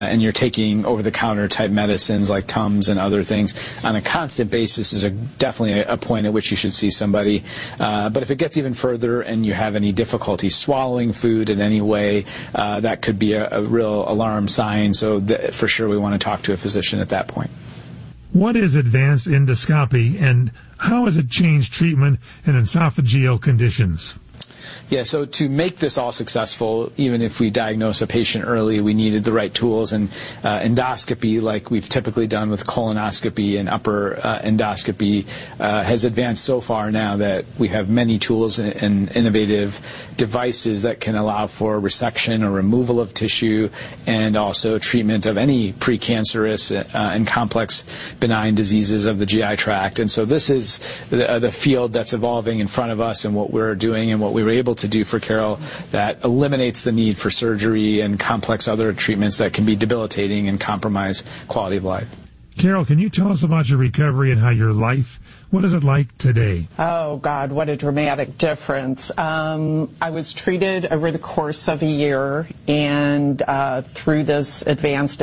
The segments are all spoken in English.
and you're taking over-the-counter type medicines like Tums and other things on a constant basis, is definitely a point at which you should see somebody. But if it gets even further and you have any difficulty swallowing food in any way, that could be a real alarm sign. So for sure we want to talk to a physician at that point. What is advanced endoscopy, and how has it changed treatment in esophageal conditions? Yeah, so to make this all successful, even if we diagnose a patient early, we needed the right tools. And endoscopy, like we've typically done with colonoscopy and upper endoscopy, has advanced so far now that we have many tools and innovative devices that can allow for resection or removal of tissue, and also treatment of any precancerous and complex benign diseases of the GI tract. And so this is the field that's evolving in front of us, and what we're doing and what we were able to do for Carol that eliminates the need for surgery and complex other treatments that can be debilitating and compromise quality of life. Carol, can you tell us about your recovery and how your life, what is it like today? Oh, God, what a dramatic difference. I was treated over the course of a year, and through this advanced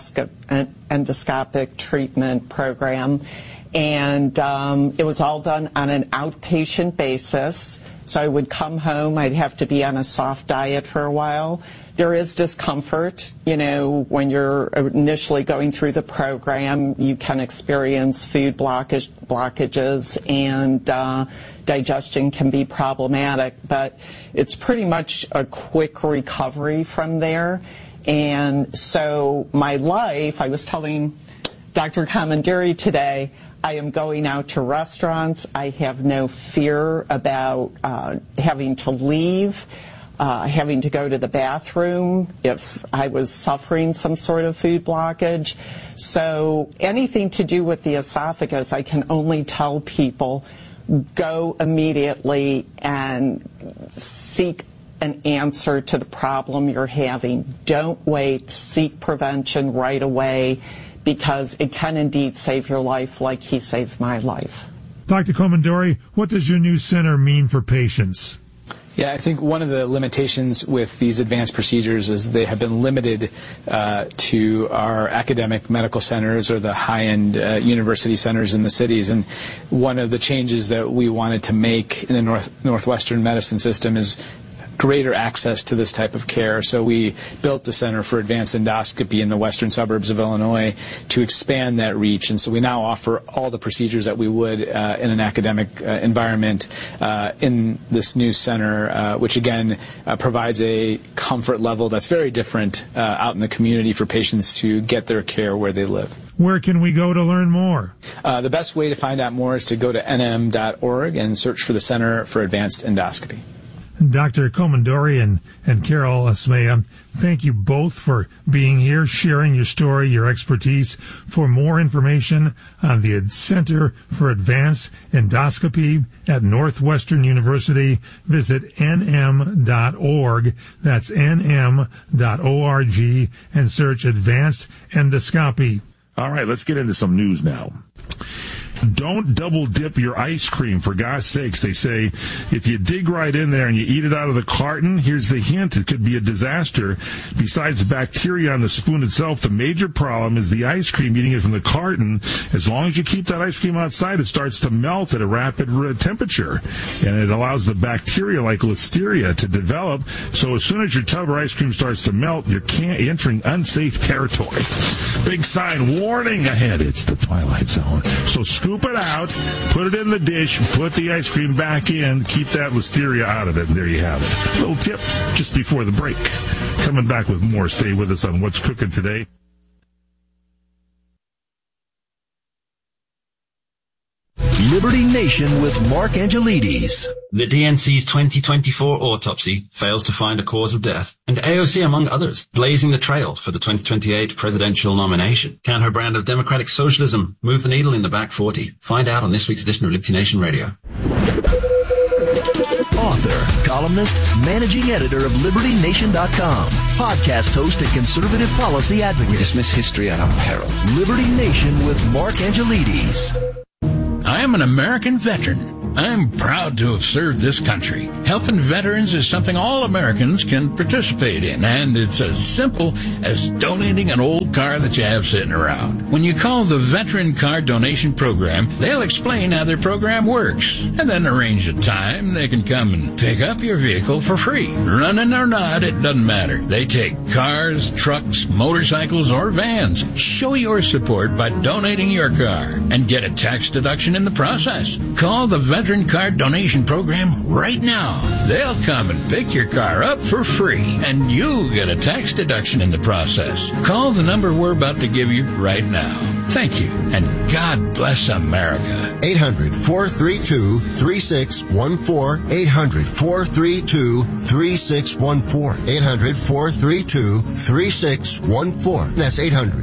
endoscopic treatment program, and it was all done on an outpatient basis. So I would come home, I'd have to be on a soft diet for a while. There is discomfort, when you're initially going through the program. You can experience food blockages, and digestion can be problematic, but it's pretty much a quick recovery from there. And so my life, I was telling Dr. Comanduri today, I am going out to restaurants. I have no fear about having to leave, having to go to the bathroom if I was suffering some sort of food blockage. So anything to do with the esophagus, I can only tell people, go immediately and seek an answer to the problem you're having. Don't wait. Seek prevention right away, because it can indeed save your life like he saved my life. Dr. Comanduri, what does your new center mean for patients? Yeah, I think one of the limitations with these advanced procedures is they have been limited to our academic medical centers or the high-end university centers in the cities. And one of the changes that we wanted to make in the Northwestern medicine system is greater access to this type of care. So we built the Center for Advanced Endoscopy in the western suburbs of Illinois to expand that reach. And so we now offer all the procedures that we would in an academic environment in this new center, which again provides a comfort level that's very different out in the community for patients to get their care where they live. Where can we go to learn more? The best way to find out more is to go to nm.org and search for the Center for Advanced Endoscopy. Dr. Comanduri and Carol Asmea, thank you both for being here, sharing your story, your expertise. For more information on the Center for Advanced Endoscopy at Northwestern University, visit nm.org. That's nm.org, and search Advanced Endoscopy. All right, let's get into some news now. Don't double dip your ice cream, for God's sakes. They say if you dig right in there and you eat it out of the carton, here's the hint, it could be a disaster. Besides the bacteria on the spoon itself, the major problem is the ice cream, eating it from the carton. As long as you keep that ice cream outside, it starts to melt at a rapid temperature, and it allows the bacteria like Listeria to develop. So as soon as your tub of ice cream starts to melt, you're entering unsafe territory. Big sign, warning ahead. It's the Twilight Zone. So scoop it out, put it in the dish, put the ice cream back in, keep that Listeria out of it, and there you have it. Little tip just before the break. Coming back with more. Stay with us on What's Cooking Today. Liberty Nation with Mark Angelides. The DNC's 2024 autopsy fails to find a cause of death, and AOC, among others, blazing the trail for the 2028 presidential nomination. Can her brand of democratic socialism move the needle in the back 40? Find out on this week's edition of Liberty Nation Radio. Author, columnist, managing editor of LibertyNation.com, podcast host and conservative policy advocate. We dismiss history at our peril. Liberty Nation with Mark Angelides. I am an American veteran. I'm proud to have served this country. Helping veterans is something all Americans can participate in, and it's as simple as donating an old car that you have sitting around. When you call the Veteran Car Donation Program, they'll explain how their program works, and then arrange a time they can come and pick up your vehicle for free. Running or not, it doesn't matter. They take cars, trucks, motorcycles, or vans. Show your support by donating your car and get a tax deduction in the process. Call the Veteran Car Donation Program right now. They'll come and pick your car up for free, and you get a tax deduction in the process. Call the number we're about to give you right now. Thank you, and God bless America. 800-432-3614. 800-432-3614. 800-432-3614. That's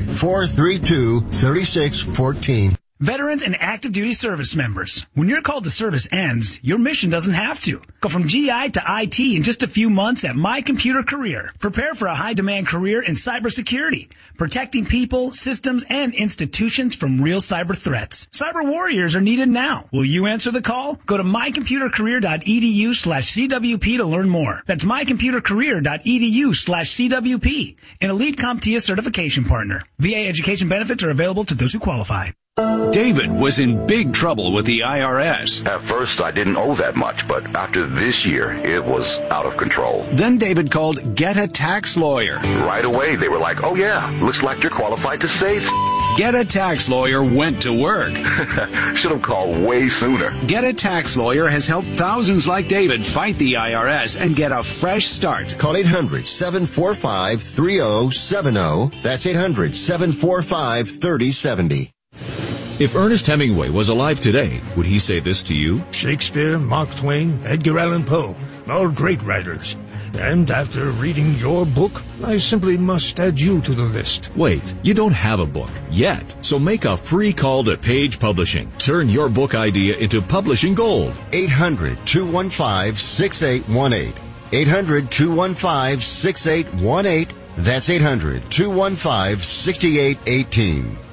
800-432-3614. Veterans and active duty service members, when your call to service ends, your mission doesn't have to. Go from GI to IT in just a few months at My Computer Career. Prepare for a high-demand career in cybersecurity, protecting people, systems, and institutions from real cyber threats. Cyber warriors are needed now. Will you answer the call? Go to mycomputercareer.edu/CWP to learn more. That's mycomputercareer.edu/CWP, an Elite CompTIA certification partner. VA education benefits are available to those who qualify. David was in big trouble with the IRS. At first, I didn't owe that much, but after this year, it was out of control. Then David called Get a Tax Lawyer. Right away, they were like, oh yeah, looks like you're qualified to say Get a Tax Lawyer went to work. Should have called way sooner. Get a Tax Lawyer has helped thousands like David fight the IRS and get a fresh start. Call 800-745-3070. That's 800-745-3070. If Ernest Hemingway was alive today, would he say this to you? Shakespeare, Mark Twain, Edgar Allan Poe, all great writers. And after reading your book, I simply must add you to the list. Wait, you don't have a book yet. So make a free call to Page Publishing. Turn your book idea into publishing gold. 800-215-6818. 800-215-6818. That's 800-215-6818.